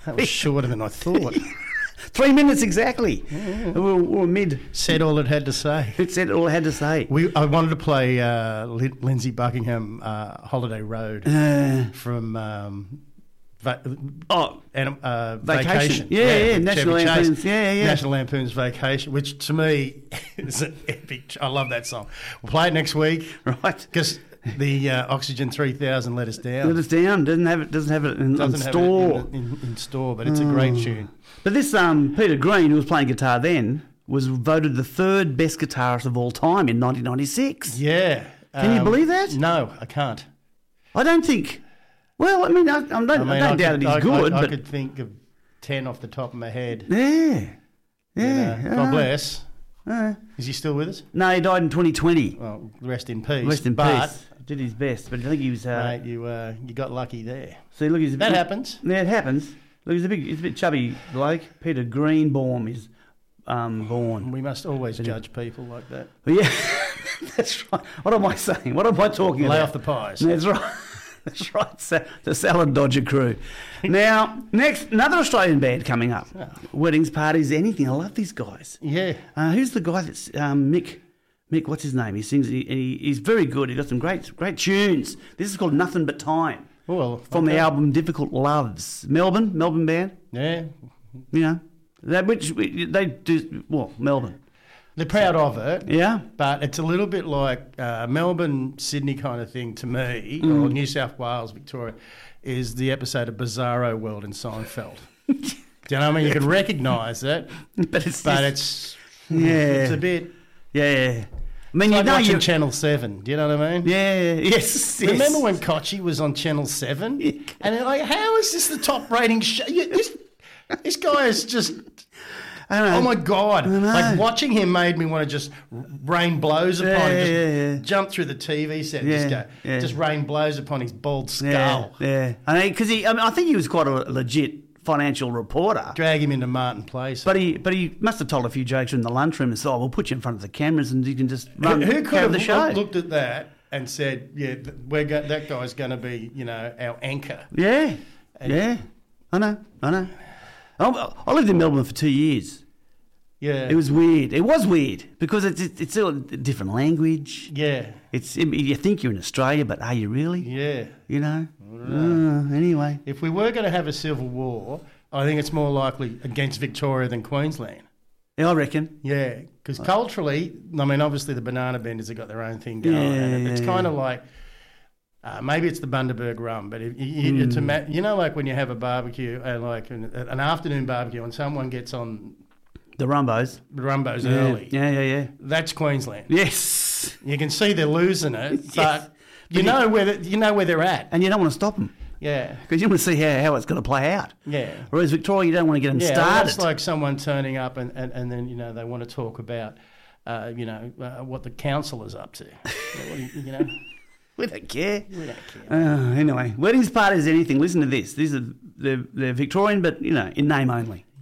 That was shorter than I thought. 3 minutes exactly. We're mid. Said all it had to say. It said all I had to say. I wanted to play Lindsay Buckingham, Holiday Road from Vacation. Yeah, National Chevy Lampoon's. Chase. Yeah. National Lampoon's Vacation, which to me is an epic. I love that song. We'll play it next week, Right. Because the Oxygen 3000 let us down. Let us down. Doesn't have it in store. In store, but it's a great tune. But this Peter Green, who was playing guitar then, was voted the third best guitarist of all time in 1996. Yeah. Can you believe that? No, I can't. I don't think. Well, I mean, I don't doubt that he's good. I but could think of 10 off the top of my head. Yeah. God bless. Is he still with us? No, he died in 2020. Well, rest in peace. Rest in peace. Did his best, but I think he was. Mate, you got lucky there. See, look, he's a That bit, happens. Yeah, it happens. Look, he's a bit chubby bloke. Peter Greenbaum is born. We must always judge people like that. But yeah, that's right. What am I saying? What am I talking about? Lay off the pies. That's right. That's right. The Salad Dodger crew. Now, next, another Australian band coming up. Oh. Weddings, parties, anything. I love these guys. Yeah. Who's the guy that's Mick? Mick, what's his name? He sings. He's very good. He got some great tunes. This is called Nothing But Time. Well, From the album Difficult Loves. Melbourne band. Yeah. You know, they do, well, Melbourne. They're proud of it. Yeah. But it's a little bit like Melbourne, Sydney kind of thing to me, or New South Wales, Victoria, is the episode of Bizarro World in Seinfeld. Do you know what I mean? You can recognise it, but it's it's a bit... Yeah. I mean, it's like watching Channel 7. Do you know what I mean? Yeah. Yes. Remember when Kochi was on Channel 7? Yeah. And they're like, how is this the top rating show? This guy is just... Oh my God. Like watching him made me want to just rain blows upon him, jump through the TV set and just go, just rain blows upon his bald skull. Yeah. I mean, because I think he was quite a legit financial reporter. Drag him into Martin Place. But he must have told a few jokes in the lunchroom and said, we'll put you in front of the cameras and you can just run Who could have the show. looked at that and said, that guy's going to be, our anchor. Yeah. I know. I lived in Melbourne for 2 years. Yeah. It was weird. It was weird because it's a different language. Yeah. You think you're in Australia, but are you really? Yeah. You know? Anyway. If we were going to have a civil war, I think it's more likely against Victoria than Queensland. Yeah, I reckon. Yeah, because culturally, I mean, obviously the Banana Benders have got their own thing going. And it's kind of like, maybe it's the Bundaberg rum, but it's like when you have a barbecue, like an afternoon barbecue, and someone gets on the Rumbos early. Yeah. That's Queensland. Yes, you can see they're losing it, but you know where they're at, and you don't want to stop them. Yeah, because you want to see how it's going to play out. Yeah. Whereas Victoria, you don't want to get them started. Well, it's like someone turning up and then they want to talk about what the council is up to. We don't care. Anyway, weddings, parties, anything. Listen to this. These are they're Victorian, but in name only.